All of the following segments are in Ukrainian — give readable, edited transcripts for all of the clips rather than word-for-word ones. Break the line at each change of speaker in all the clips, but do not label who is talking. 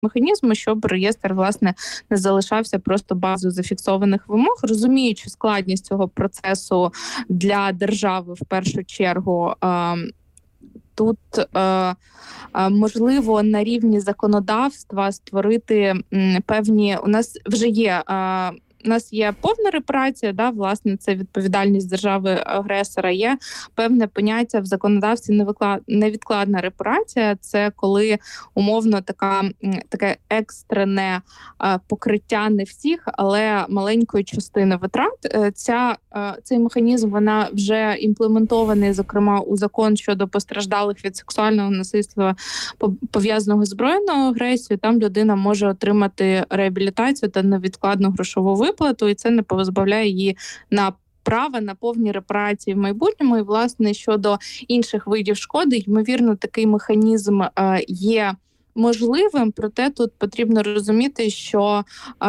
механізму, щоб реєстр, власне, не залишався просто базою зафіксованих вимог, розуміючи складність цього процесу для держави в першу чергу. Тут можливо на рівні законодавства створити певні, у нас вже є. У нас є повна репарація, власне, це відповідальність держави-агресора. Є певне поняття в законодавстві невідкладна репарація. Це коли умовно таке екстрене покриття не всіх, але маленької частини витрат. Цей механізм вона вже імплементований, зокрема, у закон щодо постраждалих від сексуального насильства, пов'язаного з збройною агресією. Там людина може отримати реабілітацію та невідкладну грошову виплату, і це не позбавляє її на права на повні репарації в майбутньому. І, власне, щодо інших видів шкоди, ймовірно, такий механізм є можливим, проте тут потрібно розуміти, що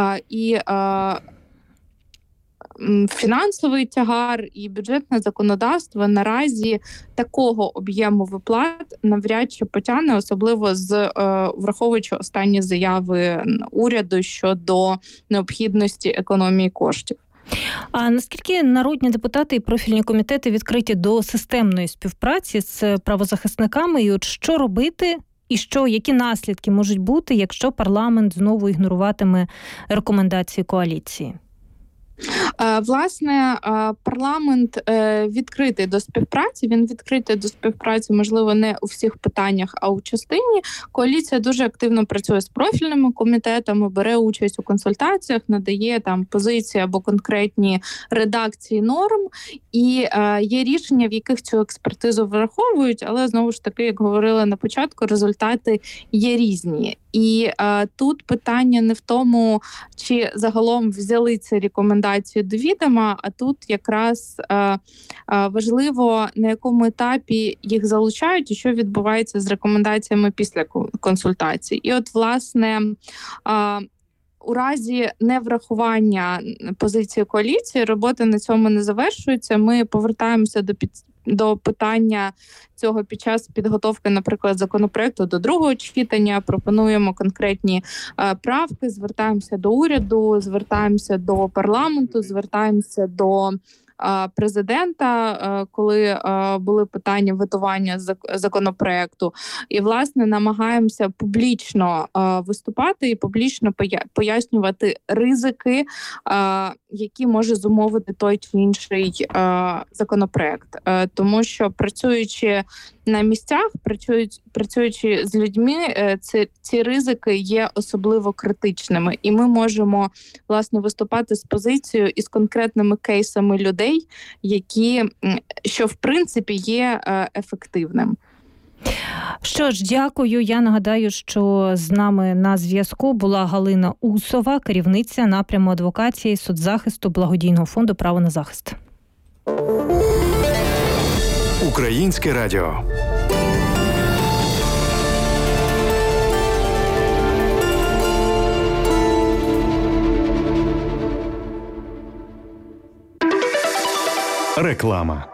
фінансовий тягар і бюджетне законодавство наразі такого об'єму виплат навряд чи потягне, особливо враховуючи останні заяви уряду щодо необхідності економії коштів.
А наскільки народні депутати і профільні комітети відкриті до системної співпраці з правозахисниками? І от що робити? І які наслідки можуть бути, якщо парламент знову ігноруватиме рекомендації коаліції?
Власне, парламент відкритий до співпраці. Він відкритий до співпраці, можливо, не у всіх питаннях, а у частині. Коаліція дуже активно працює з профільними комітетами, бере участь у консультаціях, надає там позиції або конкретні редакції норм. І є рішення, в яких цю експертизу враховують, але, знову ж таки, як говорили на початку, результати є різні. І тут питання не в тому, чи загалом взяли ці рекомендації до відома, а тут якраз важливо, на якому етапі їх залучають і що відбувається з рекомендаціями після консультацій. І от, власне, у разі неврахування позиції коаліції робота на цьому не завершується. Ми повертаємося до питання цього під час підготовки, наприклад, законопроекту до другого читання, пропонуємо конкретні правки, звертаємося до уряду, звертаємося до парламенту, звертаємося до президента, коли були питання ветування законопроекту. І, власне, намагаємося публічно виступати і публічно пояснювати ризики, які може зумовити той чи інший законопроект. Тому що, працюючи на місцях, працюючи з людьми, ці ризики є особливо критичними. І ми можемо, власне, виступати з позицією і з конкретними кейсами людей, що, в принципі, є ефективним.
Що ж, дякую. Я нагадаю, що з нами на зв'язку була Галина Усова, керівниця напряму адвокації, соцзахисту благодійного фонду «Право на захист».
Українське радіо. Реклама.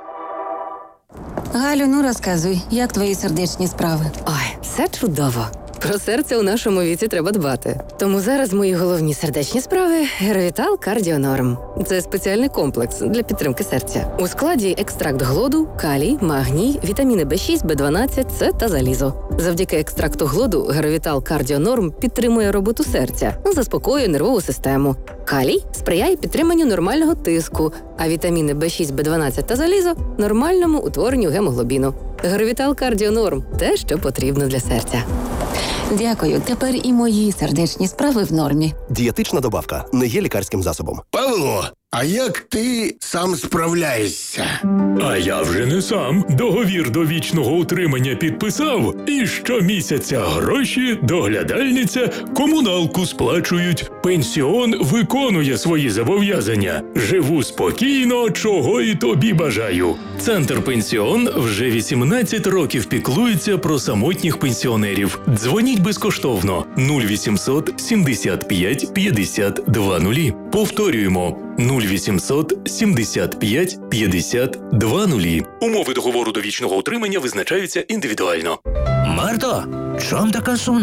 Галю, розказуй, як твої сердечні справи?
Ой, все чудово. Про серце у нашому віці треба дбати. Тому зараз мої головні сердечні справи – Геровітал Кардіонорм. Це спеціальний комплекс для підтримки серця. У складі екстракт глоду, калій, магній, вітаміни В6, В12, С та залізо. Завдяки екстракту глоду Геровітал Кардіонорм підтримує роботу серця, заспокоює нервову систему. Калій сприяє підтриманню нормального тиску, а вітаміни В6, В12 та залізо – нормальному утворенню гемоглобіну. Геровітал Кардіонорм – те, що потрібно для серця.
Дякую. Тепер і мої сердечні справи в нормі.
Дієтична добавка не є лікарським засобом.
Павло, а як ти сам справляєшся?
А я вже не сам. Договір довічного утримання підписав, і щомісяця гроші, доглядальниця, комуналку сплачують. Пенсіон виконує свої зобов'язання. Живу спокійно, чого і тобі бажаю. Центр Пенсіон вже 18 років піклується про самотніх пенсіонерів. Дзвоніть безкоштовно 0800 75 50 20. Повторюємо 0800 75 50 20. Умови договору довічного утримання визначаються індивідуально.
Марто, чом така сумна?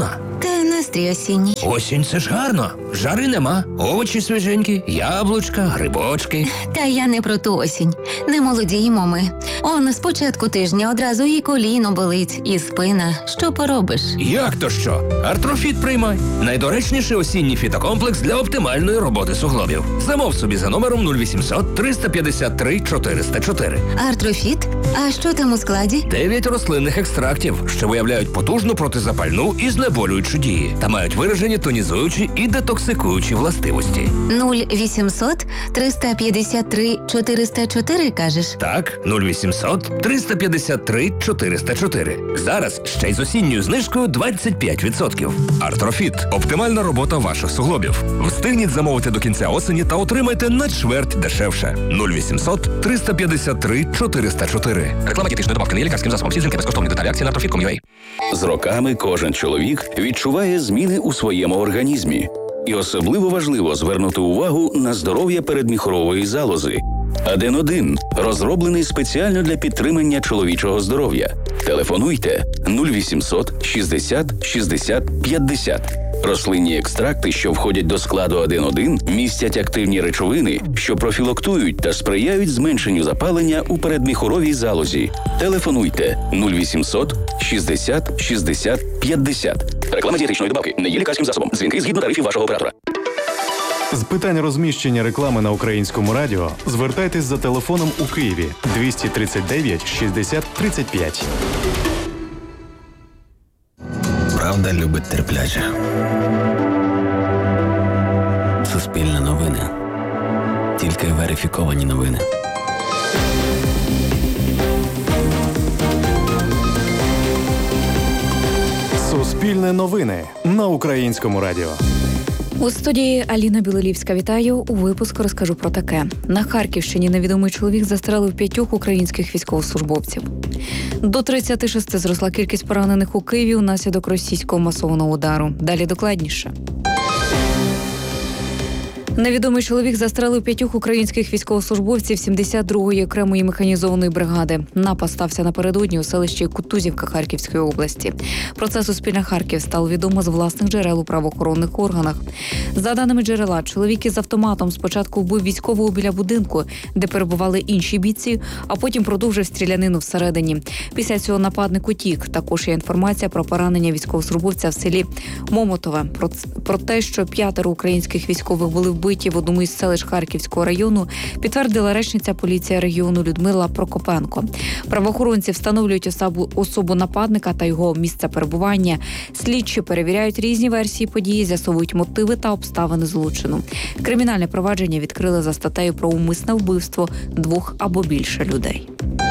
Та настрій осінній.
Осінь – це ж гарно. Жари нема. Овочі свіженькі, яблучка, грибочки.
Та я не про ту осінь. Не молодіємо ми. Он з початку тижня одразу і коліно болить, і спина. Що поробиш?
Як то що? Артрофіт приймай. Найдоречніший осінній фітокомплекс для оптимальної роботи суглобів. Замов собі за номером 0800 353 404.
Артрофіт? А що там у складі?
9 рослинних екстрактів, що виявляють потужну протизапальну і знеболюючу дії та мають виражені тонізуючі і детоксикуючі властивості.
0800 353 404, кажеш?
Так, 0800 353 404. Зараз ще й з осінньою знижкою 25%. Артрофіт – оптимальна робота ваших суглобів. Встигніть замовити до кінця осені та отримайте на чверть дешевше. 0800 353 404. Реклама дієтичної добавки не є лікарським засобом. Всі жінки безкоштовні деталі акції на Артрофіт.com.ua.
З роками кожен чоловік відчуває зміни у своєму організмі. І особливо важливо звернути увагу на здоров'я передміхорової залози. Аден-1 розроблений спеціально для підтримання чоловічого здоров'я. Телефонуйте 0800 60 60 50. Рослинні екстракти, що входять до складу Аден-1, містять активні речовини, що профілактують та сприяють зменшенню запалення у передміхоровій залозі. Телефонуйте 0800 60 60 50. Реклама дієтичної добавки не є лікарським засобом. Дзвінки згідно тарифів вашого оператора.
З питань розміщення реклами на Українському радіо звертайтесь за телефоном у Києві 239 60 35.
Правда любить терпляче. Суспільне новини. Тільки верифіковані новини.
Суспільне новини на Українському радіо.
У студії Аліна Білолівська. Вітаю. У випуску розкажу про таке. На Харківщині невідомий чоловік застрелив 5 українських військовослужбовців. До 36 зросла кількість поранених у Києві унаслідок російського масованого удару. Далі докладніше. Невідомий чоловік застрелив 5 українських військовослужбовців 72-ї окремої механізованої бригади. Напад стався напередодні у селищі Кутузівка Харківської області. Про це Суспільне Харків стало відомо з власних джерел у правоохоронних органах. За даними джерела, чоловік із автоматом спочатку вбив військового біля будинку, де перебували інші бійці, а потім продовжив стрілянину всередині. Після цього нападник утік. Також є інформація про поранення військовослужбовця в селі Момотове. Про те, що 5 українських військових були вбиті в одному із селищ Харківського району, підтвердила речниця поліції регіону Людмила Прокопенко. Правоохоронці встановлюють особу нападника та його місце перебування. Слідчі перевіряють різні версії події, з'ясовують мотиви та обставини злочину. Кримінальне провадження відкрили за статтею про умисне вбивство 2 або більше людей.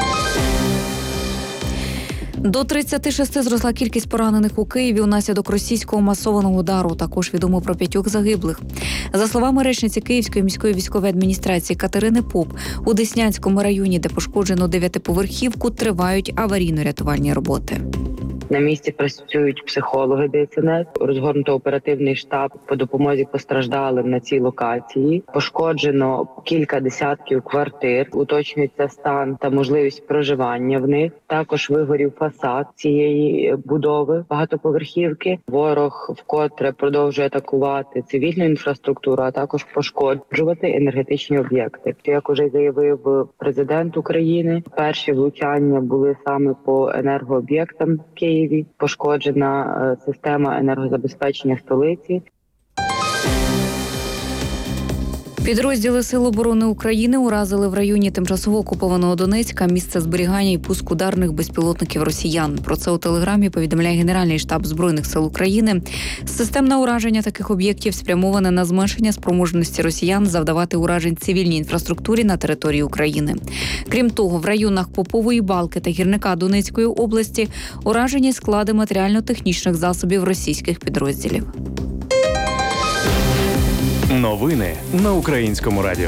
До 36 зросла кількість поранених у Києві унаслідок російського масованого удару. Також відомо про 5 загиблих. За словами речниці Київської міської військової адміністрації Катерини Поп, у Деснянському районі, де пошкоджено 9-поверхівку, тривають аварійно-рятувальні роботи.
На місці працюють психологи ДСНС, розгорнуто оперативний штаб по допомозі постраждалим на цій локації. Пошкоджено кілька десятків квартир, уточнюється стан та можливість проживання в них. Також вигорів фасад цієї будови багатоповерхівки. Ворог вкотре продовжує атакувати цивільну інфраструктуру, а також пошкоджувати енергетичні об'єкти. Як уже заявив президент України, перші влучання були саме по енергооб'єктам в Києві. Пошкоджена система енергозабезпечення столиці.
Підрозділи Сил оборони України уразили в районі тимчасово окупованого Донецька місце зберігання і пуск ударних безпілотників росіян. Про це у Телеграмі повідомляє Генеральний штаб Збройних сил України. Системне ураження таких об'єктів спрямоване на зменшення спроможності росіян завдавати уражень цивільній інфраструктурі на території України. Крім того, в районах Попової Балки та Гірника Донецької області уражені склади матеріально-технічних засобів російських підрозділів.
Новини на Українському радіо.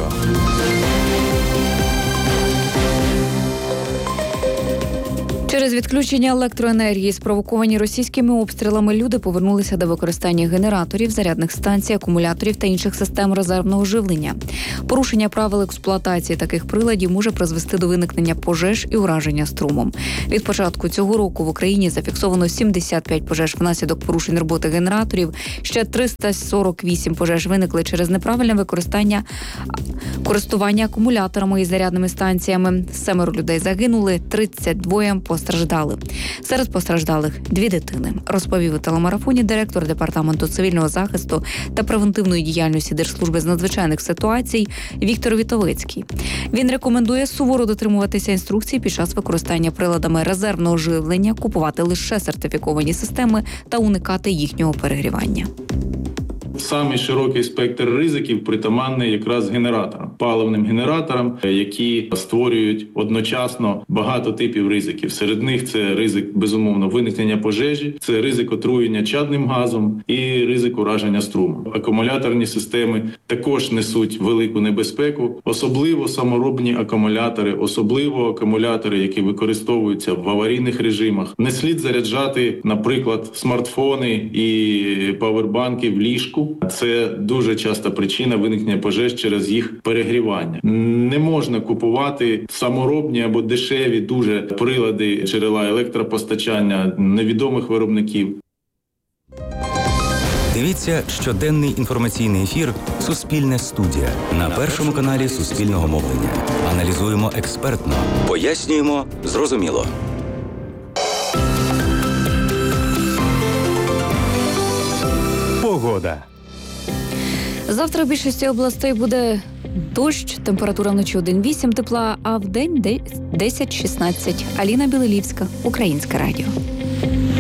Через відключення електроенергії, спровоковані російськими обстрілами, люди повернулися до використання генераторів, зарядних станцій, акумуляторів та інших систем резервного живлення. Порушення правил експлуатації таких приладів може призвести до виникнення пожеж і ураження струмом. Від початку цього року в Україні зафіксовано 75 пожеж внаслідок порушень роботи генераторів, ще 348 пожеж виникли через неправильне користування акумуляторами і зарядними станціями. 7 людей загинули, 32 постраждали. Серед постраждалих 2 дитини, розповів у телемарафоні директор Департаменту цивільного захисту та превентивної діяльності Держслужби з надзвичайних ситуацій Віктор Вітовицький. Він рекомендує суворо дотримуватися інструкцій під час використання приладами резервного живлення, купувати лише сертифіковані системи та уникати їхнього перегрівання.
Самий широкий спектр ризиків притаманний якраз генераторам, паливним генераторам, які створюють одночасно багато типів ризиків. Серед них це ризик, безумовно, виникнення пожежі, це ризик отруєння чадним газом і ризик ураження струмом. Акумуляторні системи також несуть велику небезпеку, особливо саморобні акумулятори, особливо акумулятори, які використовуються в аварійних режимах. Не слід заряджати, наприклад, смартфони і павербанки в ліжку. Це дуже часта причина виникнення пожеж через їх перегрівання. Не можна купувати саморобні або дешеві дуже прилади джерела електропостачання невідомих виробників.
Дивіться щоденний інформаційний ефір «Суспільне студія» на Першому каналі Суспільного мовлення. Аналізуємо експертно, пояснюємо зрозуміло.
Погода.
Завтра в більшості областей буде дощ, температура вночі 1,8 тепла, а вдень 10-16. Аліна Білелівська, Українське радіо.